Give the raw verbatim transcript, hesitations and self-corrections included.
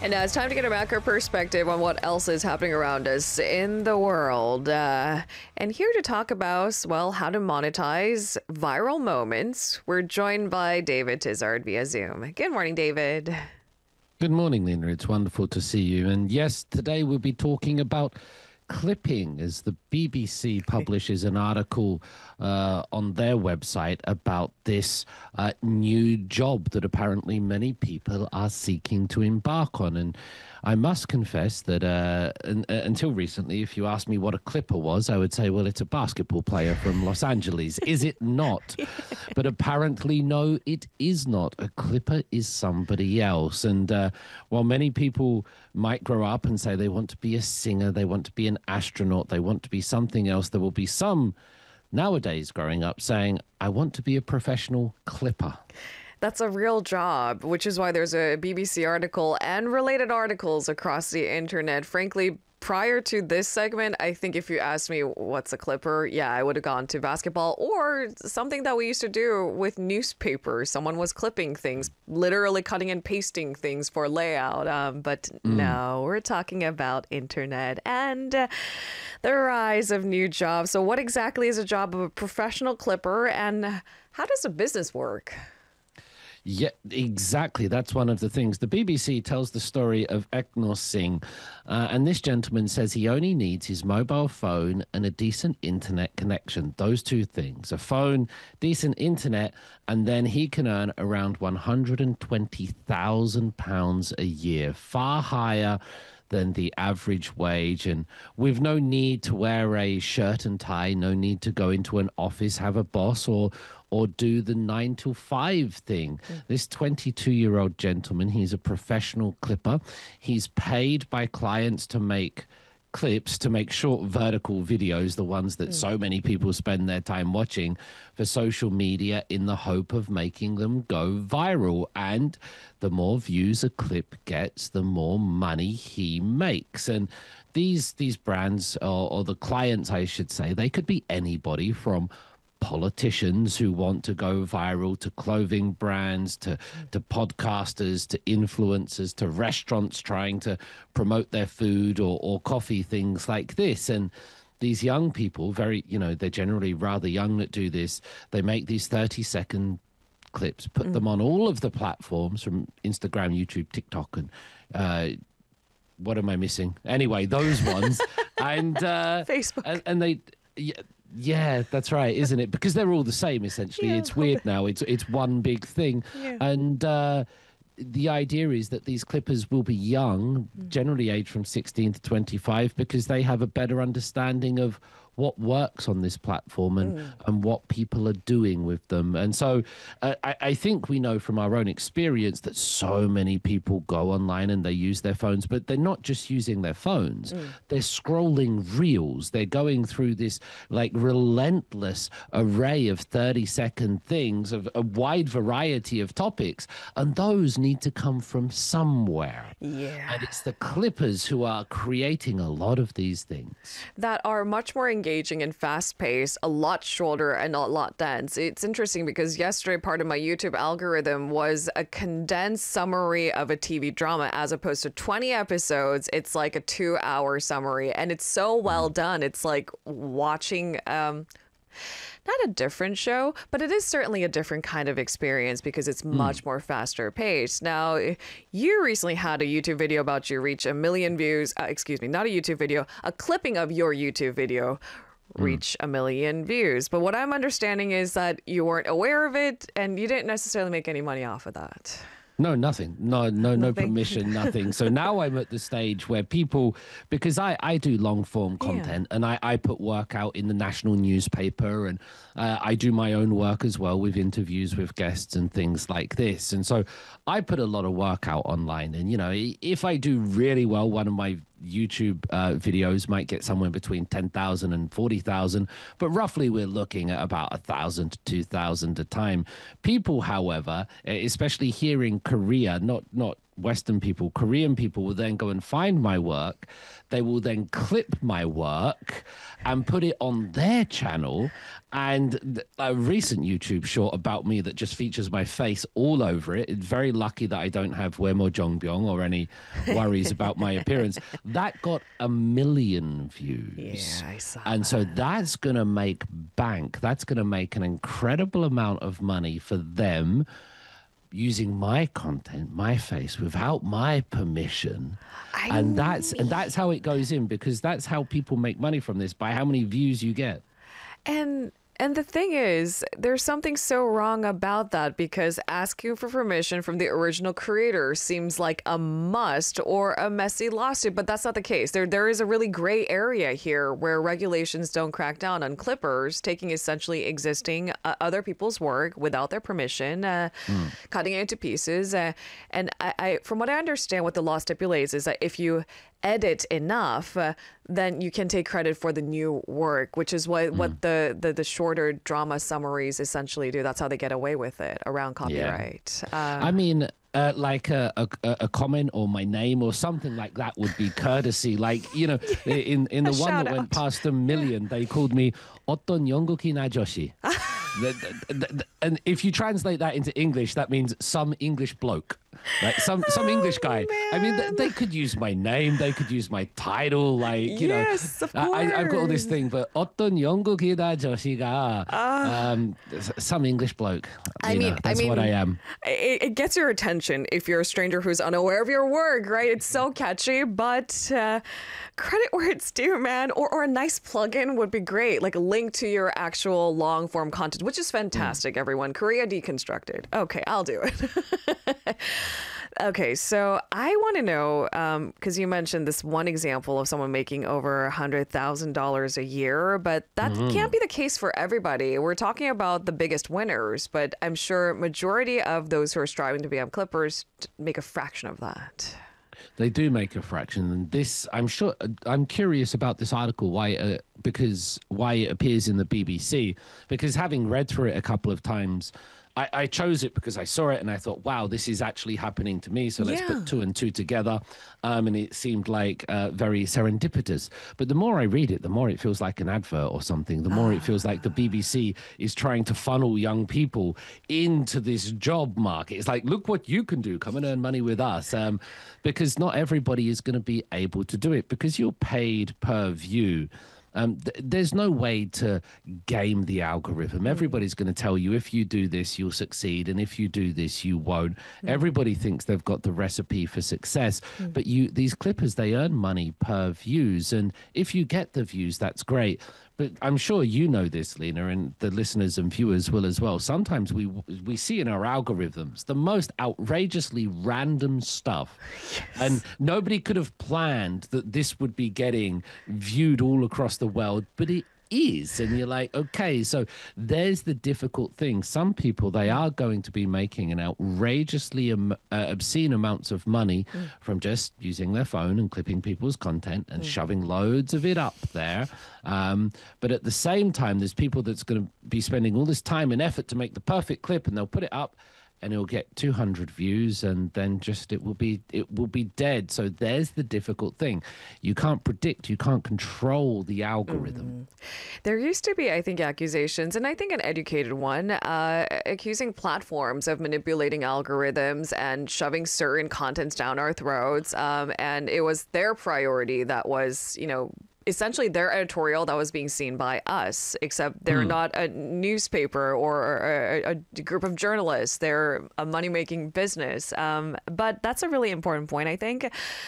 And now it's time to get a macro perspective on what else is happening around us in the world. Uh, and here to talk about, well, how to monetize viral moments, we're joined by David Tizard via Zoom. Good morning, David. Good morning, Lena. It's wonderful to see you. And yes, today we'll be talking about clipping, as the B B C publishes an article uh, on their website about this uh, new job that apparently many people are seeking to embark on. And I must confess that uh, un- uh, until recently, if you asked me what a clipper was, I would say, well, it's a basketball player from Los Angeles. Is it not? But apparently, no, it is not. A clipper is somebody else. And uh, while many people might grow up and say they want to be a singer, they want to be an astronaut, they want to be something else, there will be some nowadays growing up saying, I want to be a professional clipper. That's a real job, which is why there's a B B C article and related articles across the internet. Frankly, prior to this segment, I think if you asked me what's a clipper, yeah, I would have gone to basketball or something that we used to do with newspapers. Someone was clipping things, literally cutting and pasting things for layout. Um, but mm. no, we're talking about internet and uh, the rise of new jobs. So what exactly is a job of a professional clipper, and how does a business work? Yeah, exactly. That's one of the things. The B B C tells the story of Eknor Singh, uh, and this gentleman says he only needs his mobile phone and a decent internet connection. Those two things, a phone, decent internet, and then he can earn around one hundred twenty thousand pounds a year, far higher than the average wage, and with no need to wear a shirt and tie, no need to go into an office, have a boss, or or do the nine to five thing. Mm. This twenty-two-year-old gentleman, he's a professional clipper. He's paid by clients to make clips, to make short vertical videos, the ones that mm. so many people spend their time watching for social media, in the hope of making them go viral. And the more views a clip gets, the more money he makes. And these these brands, or, or the clients, I should say, they could be anybody from politicians who want to go viral, to clothing brands, to to podcasters, to influencers, to restaurants trying to promote their food or, or coffee, things like this. And these young people, very, you know, they're generally rather young that do this. They make these thirty second clips, put mm. them on all of the platforms from Instagram, YouTube, TikTok, and uh, what am I missing? Anyway, those ones. and uh, Facebook. And, and they... Yeah, Yeah, that's right, isn't it? Because they're all the same, essentially. Yeah, it's weird now. It's it's one big thing. Yeah. And uh, the idea is that these clippers will be young, mm. generally aged from sixteen to twenty-five, because they have a better understanding of what works on this platform and, mm. and what people are doing with them. And so uh, I, I think we know from our own experience that so many people go online and they use their phones, but they're not just using their phones. Mm. They're scrolling reels. They're going through this like relentless array of thirty second things, of a wide variety of topics. And those need to come from somewhere. Yeah. And it's the clippers who are creating a lot of these things. That are much more engaging. engaging and fast-paced, a lot shorter and a lot dense. It's interesting because yesterday part of my YouTube algorithm was a condensed summary of a T V drama, as opposed to twenty episodes. It's like a two-hour summary, and it's so well done. It's like watching um not a different show, but it is certainly a different kind of experience because it's much mm. more faster paced. Now, you recently had a YouTube video about you reach a million views. Uh, excuse me, not a YouTube video, a clipping of your YouTube video reach mm. a million views. But what I'm understanding is that you weren't aware of it and you didn't necessarily make any money off of that. No, nothing. No, no, no Nothing. permission, nothing. So now I'm at the stage where people, because I, I do long form content, yeah. and I, I put work out in the national newspaper, and uh, I do my own work as well with interviews with guests and things like this. And so I put a lot of work out online. And, you know, if I do really well, one of my YouTube uh, videos might get somewhere between ten thousand and forty thousand, but roughly we're looking at about one thousand to two thousand a time. People, however, especially here in Korea, not not Western people, Korean people will then go and find my work. They will then clip my work and put it on their channel. And a recent YouTube short about me that just features my face all over it. It's very lucky that I don't have Wemo Jongbyong or any worries about my appearance. That got a million views. Yeah, I saw And that. so that's going to make bank. That's going to make an incredible amount of money for them using my content, my face, without my permission. I And that's and that's how it goes in, because that's how people make money from this, by how many views you get. And and the thing is, there's something so wrong about that, because asking for permission from the original creator seems like a must or a messy lawsuit, but that's not the case. There there is a really gray area here where regulations don't crack down on clippers taking essentially existing uh, other people's work without their permission, uh, mm. cutting it into pieces. Uh, and I, I, from what I understand, what the law stipulates is that if you edit enough, uh, then you can take credit for the new work, which is what, mm. what the, the, the shorter drama summaries essentially do. That's how they get away with it around copyright. Yeah. Uh, I mean, uh, like a, a, a comment or my name or something like that would be courtesy. Like, you know, in, in the one that out. went past a million, they called me 어떤 영국인 아저씨. And if you translate that into English, that means some English bloke, like some some English guy. Oh, I mean, they, they could use my name, they could use my title, like, you yes, know. of course. I, I've got all this thing, but 어떤 영국인 아저씨가, uh, um, some English bloke. I you mean, know, that's I mean, what I am. It, it gets your attention if you're a stranger who's unaware of your work, right? It's so catchy, but uh, credit where it's due, man. Or, or a nice plugin would be great, like a link to your actual long form content, which is fantastic, mm. everyone. Korea deconstructed. Okay, I'll do it. Okay, so I want to know, because um, you mentioned this one example of someone making over one hundred thousand dollars a year, but that mm-hmm. can't be the case for everybody. We're talking about the biggest winners, but I'm sure majority of those who are striving to become clippers make a fraction of that. They do make a fraction, and this, I'm sure, I'm curious about this article, why, uh, because why it appears in the B B C, because having read through it a couple of times, I, I chose it because I saw it and I thought, wow, this is actually happening to me. So let's yeah. put two and two together. Um, and it seemed like uh, very serendipitous. But the more I read it, the more it feels like an advert or something. The more it feels like the B B C is trying to funnel young people into this job market. It's like, look what you can do. Come and earn money with us. Um, because not everybody is going to be able to do it, because you're paid per view. Um, th- there's no way to game the algorithm. Mm. Everybody's going to tell you, if you do this, you'll succeed. And if you do this, you won't. Mm. Everybody thinks they've got the recipe for success. Mm. But you, these clippers, they earn money per views. And if you get the views, that's great. But I'm sure you know this, Lena, and the listeners and viewers will as well. Sometimes we we see in our algorithms the most outrageously random stuff. Yes. And nobody could have planned that this would be getting viewed all across the world, but it is. And you're like, okay, so there's the difficult thing. Some people, they are going to be making an outrageously um, uh, obscene amounts of money mm. from just using their phone and clipping people's content and mm. shoving loads of it up there. Um, but at the same time, there's people that's going to be spending all this time and effort to make the perfect clip, and they'll put it up and it'll get two hundred views, and then just it will be it will be dead. So there's the difficult thing. You can't predict, you can't control the algorithm. Mm-hmm. There used to be, I think, accusations, and I think an educated one, uh, accusing platforms of manipulating algorithms and shoving certain contents down our throats. Um, and it was their priority that was, you know, essentially their editorial that was being seen by us, except they're mm. not a newspaper or a, a group of journalists. They're a money-making business. Um, but that's a really important point, I think.